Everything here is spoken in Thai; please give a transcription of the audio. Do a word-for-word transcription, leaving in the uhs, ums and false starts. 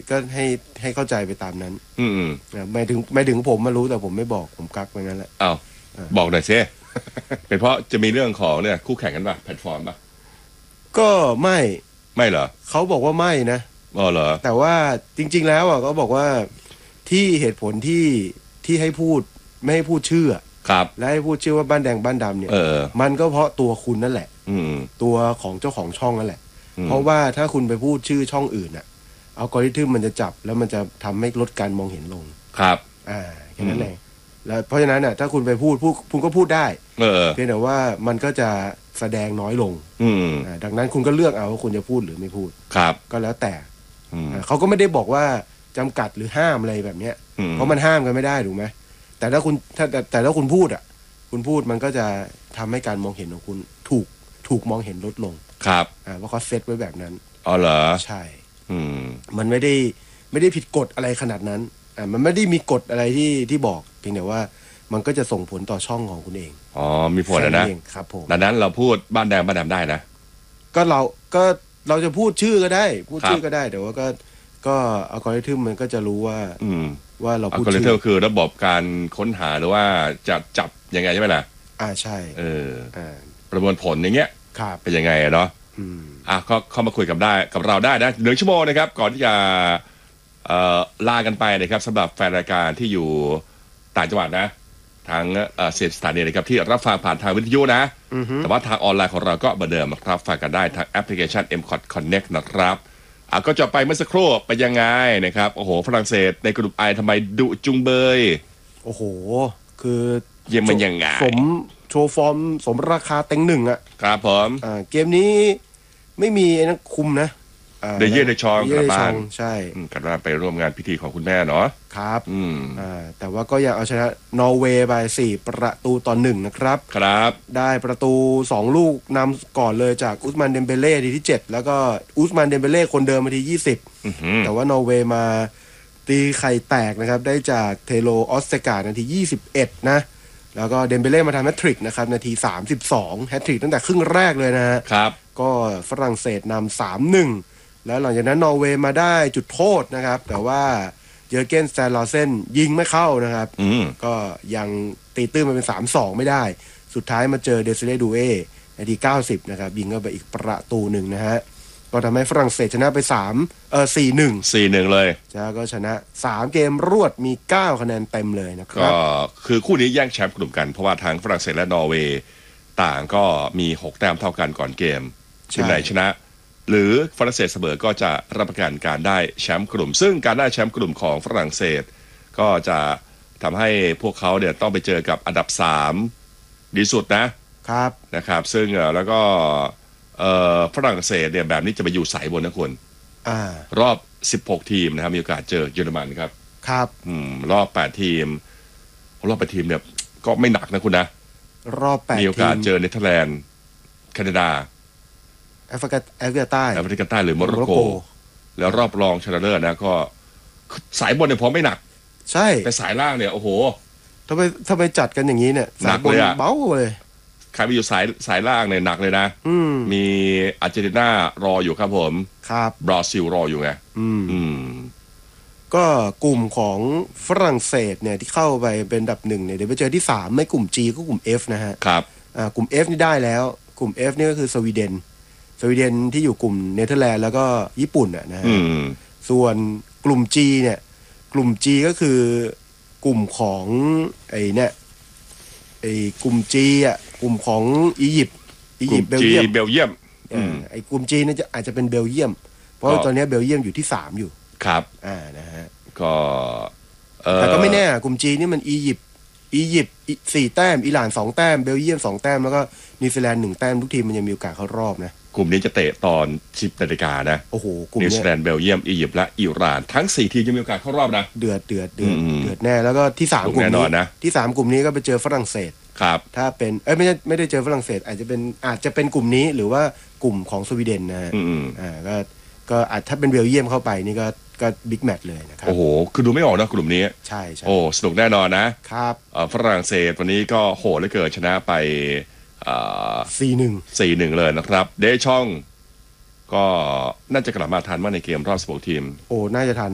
ก็ให้ให้เข้าใจไปตามนั้นอืมไม่ถึงไม่ถึงผมมารู้แต่ผมไม่บอกผมกักไปงั้นแหละอ้าวบอกหน่อยซิเป็นเพราะจะมีเรื่องของเนี่ยคู่แข่งกันป่ะแพลตฟอร์มป่ะก็ไม่ไม่เหรอเขาบอกว่าไม่นะอ๋อเหรอแต่ว่าจริงๆแล้วอ่ะก็บอกว่าที่เหตุผลที่ที่ให้พูดไม่ให้พูดชื่อครับและให้พูดชื่อว่าบ้านแดงบ้านดำเนี่ยมันก็เพราะตัวคุณนั่นแหละตัวของเจ้าของช่องนั่นแหละเพราะว่าถ้าคุณไปพูดชื่อช่องอื่นอ่ะอัลกอริทึมมันจะจับแล้วมันจะทำให้ลดการมองเห็นลงครับอ่าแค่นั้นเองแล้วเพราะฉะนั้นอ่ะถ้าคุณไปพูดพูดคุณก็พูดได้เพียงแต่ว่ามันก็จะแสดงน้อยลงอ่าดังนั้นคุณก็เลือกเอาว่าคุณจะพูดหรือไม่พูดครับก็แล้วแต่เขาก็ไม่ได้บอกว่าจำกัดหรือห้ามอะไรแบบเนี้ยเพราะมันห้ามกันไม่ได้ถูกไหมแต่ถ้าคุณถ้าแต่แต่ถ้าคุณพูดอ่ะคุณพูดมันก็จะทำให้การมองเห็นของคุณถูกถูกมองเห็นลดลงครับอ่าเพราะเขาเซตไว้แบบนั้นอ๋อเหรอใช่มันไม่ได้ไม่ได้ผิดกฎอะไรขนาดนั้นอ่ามันไม่ได้มีกฎอะไรที่ที่บอกเพียงแต่ว่ามันก็จะส่งผลต่อช่องของคุณเองอ๋อมีผลนะครับผมดังนั้นเราพูดบ้านแดงบ้านดำได้นะก็เราก็เราจะพูดชื่อก็ได้พูดชื่อก็ได้แต่ว่าก็ก็อัลกอริทึมมันก็จะรู้ว่าว่าเราพูดชื่ออัลกอริทึมคือระบบการค้นหาหรือว่าจะจับยังไงใช่ไหมล่ะอ่าใช่เอออ่าประมวลผลอย่างเงี้ยเป็นยังไงเนาะอ่ะก็เข้ามาคุยกับได้กับเราได้นะหนึ่งชั่วโมงนะครับก่อนที่จะเอ่อลากันไปนะครับสำหรับแฟนรายการที่อยู่ต่างจังหวัดนะทางเอ่อเสียงสถานีนะครับที่รับฟังผ่านทางวิทยุนะแต่ว่าทางออนไลน์ของเราก็เหมือนเดิมครับฟังกันได้ทางแอปพลิเคชัน เอ็ม คอท Connect นะครับอ่ะก็จะไปเมื่อสักครู่ไปยังไงนะครับโอ้โหฝรั่งเศสในกลุ่มไอทำไมดุจุงเบยโอ้โหคือเยี่ยมมันยังไงสมโชว์ฟอร์มสมราคาเต็งหนึ่งอ่ะครับผมอ่าเกมนี้ไม่มีนักคุมนะเดเย่เดชองกลับบ้านใช่กลับบ้านไปร่วมงานพิธีของคุณแม่เนาะครับอืมอ่าแต่ว่าก็อยากเอาชนะนอร์เวย์ไปสี่ประตูต่อหนึ่งนะครับครับได้ประตูสองลูกนำก่อนเลยจากอุสมานเดมเบเล่ทีที่เจ็ดแล้วก็อุสมานเดมเบเล่คนเดิมมาทียี่สิบแต่ว่านอร์เวย์มาตีไข่แตกนะครับได้จากเทโลออสเซกานาทียี่สิบเอ็ดนะแล้วก็เดมเบเล่มาทำแฮตทริกนะครับนาทีสามสิบสองแฮตทริกตั้งแต่ครึ่งแรกเลยนะฮะครับก็ฝรั่งเศสนำ สามหนึ่ง แล้วหลังจากนั้นนอร์เวย์มาได้จุดโทษนะครับแต่ว่าเยอร์เกนสแตนลอเซนยิงไม่เข้านะครับก็ยังตีตื้นมาเป็น สามสอง ไม่ได้สุดท้ายมาเจอเดซิเล่ดูเอนาทีเก้าสิบนะครับยิงเข้าไปอีกประตูหนึ่งนะฮะก็ทำให้ฝรั่งเศสชนะไป3เอ่อ สี่หนึ่งสี่หนึ่ง เลยจ้าก็ชนะสามเกมรวดมีเก้าคะแนนเต็มเลยนะครับก็คือคู่นี้แย่งแชมป์กลุ่มกันเพราะว่าทั้งฝรั่งเศสและนอร์เวย์ต่างก็มีหกแต้มเท่ากันก่อนเกมทีมไหนชนะหรือฝรั่งเศสเสมอก็จะรับประกันการได้แชมป์กลุ่มซึ่งการได้แชมป์กลุ่มของฝรั่งเศสก็จะทำให้พวกเขาเนี่ยต้องไปเจอกับอันดับสามดีสุดนะครับนะครับซึ่งแล้วก็ฝรั่งเศสเนี่ยแบบนี้จะไปอยู่สายบนนะคุณรอบสิบหกทีมนะครับมีโอกาสเจอเยอรมันครับครับอืมรอบแปดทีมรอบแปดทีมเนี่ยก็ไม่หนักนะคุณนะรอบแปดทีมมีโอกาสเจอเนเธอร์แลนด์แคนาดาแอฟริกาแอฟริกาใต้แอฟริกาใต้หรือโมร็อกโกแล้วรอบรองชนะเลิศนะก็สายบนเนี่ยพอไม่หนักใช่แต่สายล่างเนี่ยโอ้โหทำไมทำไมจัดกันอย่างนี้เนี่ยสายบนเบาเลยใครไปอยู่สายสายล่างเนี่ยหนักเลยนะมีอาร์เจนตินารออยู่ครับผมครับบราซิลรออยู่ไงอืมอืมก็กลุ่มของฝรั่งเศสเนี่ยที่เข้าไปเป็นอันดับหนึ่งเนี่ยเดี๋ยวไปเจอที่สามไม่กลุ่ม G ก็กลุ่ม F นะฮะครับอ่ากลุ่ม F นี่ได้แล้วกลุ่ม F นี่ก็คือสวีเดนสวีเดนที่อยู่กลุ่มเนเธอร์แลนด์แล้วก็ญี่ปุ่นอ่ะนะฮะส่วนกลุ่ม G เนี่ยกลุ่ม G ก็คือกลุ่มของไอ้เนี่ยไอ้กลุ่ม G อ่ะกลุ่มของอียิปต์อียิปต์เบลเยียมเบลเยียมไอ้กลุ่ม G นี่จะอาจจะเป็นเบลเยียมเพราะตอนนี้เบลเยียมอยู่ที่สามอยู่ครับอ่านะฮะก็แต่ก็ไม่แน่กลุ่ม G นี่มันอียิปต์อียิปต์สี่แต้มอิหร่านสองแต้มเบลเยียมสองแต้มแล้วก็นิวซีแลนด์หนึ่งแต้มทุกทีมมันยังมีโอกาสเข้ารอบนะกลุ่มนี้จะเตะตอนสิบนาฬิกานะโอ้โหกลุ่มนิวซีแลนด์เบลเยียมอียิปต์และอิหร่านทั้งสี่ทีมจะมีโอกาสเข้ารอบนะเดือดเดือดเดือดเดือดแน่แล้วก็ที่สามกลุ่มนี้นะที่สามกลุ่มนี้ก็ไปเจอฝรั่งเศสครับถ้าเป็นเอ้ยไม่ใช่ไม่ได้เจอฝรั่งเศสอาจจะเป็นอาจจะเป็นกลุ่มนี้หรือว่ากลุ่มของสวีเดนนะฮะอ่าก็ก็อาจถ้าเป็นเบลเยียมเข้าไปนี่ก็ก็บิ๊กแมตช์เลยนะครับโอ้โหคือดูไม่ออกนะกลุ่มนี้ใช่ใช่โอ้สนุกแน่นอนนะครับฝรั่งเศสวันนี้ก็โหดเหลือเกินชนะไปสี่หนึ่งสี่หนึ่งเลยนะครับเดช่องก็น่าจะกลับมาทันว่าในเกมรอบสิบหกทีมโอ้น่าจะทัน